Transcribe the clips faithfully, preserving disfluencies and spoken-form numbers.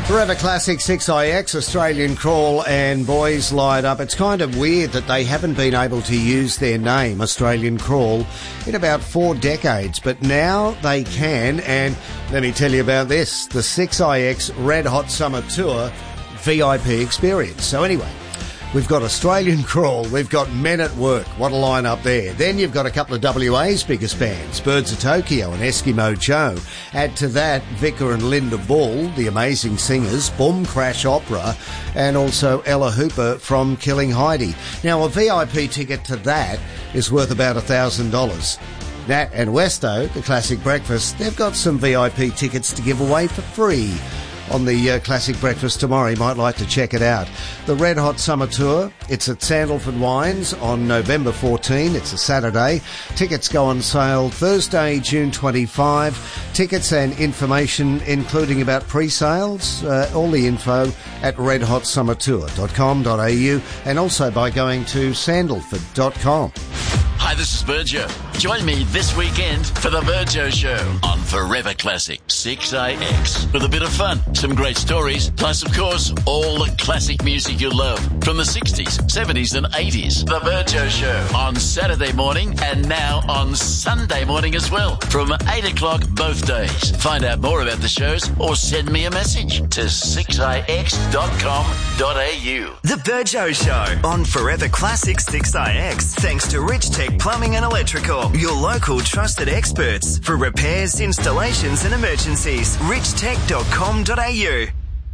Forever Classic six I X, Australian Crawl and Boys Light Up. It's kind of weird that they haven't been able to use their name, Australian Crawl, in about four decades, but now they can, and let me tell you about this, the six I X Red Hot Summer Tour V I P experience. So anyway, we've got Australian Crawl, we've got Men at Work, what a line-up there. Then you've got a couple of W A's biggest bands, Birds of Tokyo and Eskimo Joe. Add to that Vicar and Linda Bull, the amazing singers, Boom Crash Opera, and also Ella Hooper from Killing Heidi. Now, a V I P ticket to that is worth about one thousand dollars. Nat and Westo, the Classic Breakfast, they've got some V I P tickets to give away for free on the uh, Classic Breakfast tomorrow. You might like to check it out. The Red Hot Summer Tour, it's at Sandalford Wines on November fourteenth. It's a Saturday. Tickets go on sale Thursday, June twenty-fifth. Tickets and information, including about pre-sales, uh, all the info at red hot summer tour dot com dot a u and also by going to sandalford dot com. Hi, this is Virgio. Join me this weekend for the Virgio Show on Forever Classic six I X. With a bit of fun, some great stories, plus, of course, all the classic music you love from the sixties, seventies and eighties. The Virgio Show on Saturday morning and now on Sunday morning as well from eight o'clock both days. Find out more about the shows or send me a message to six i x dot com dot a u. The Virgio Show on Forever Classic six I X. Thanks to Rich Tech Plumbing and Electrical, your local trusted experts for repairs, installations and emergencies. rich tech dot com dot a u.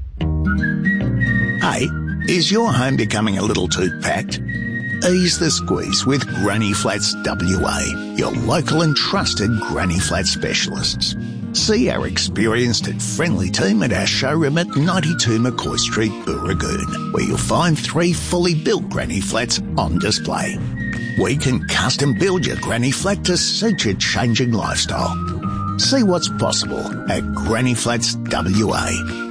Hey, is your home becoming a little too packed? Ease the squeeze with Granny Flats W A, your local and trusted Granny Flat specialists. See our experienced and friendly team at our showroom at ninety-two McCoy Street, Booragoon, where you'll find three fully built Granny Flats on display. We can custom build your granny flat to suit your changing lifestyle. See what's possible at Granny Flats W A.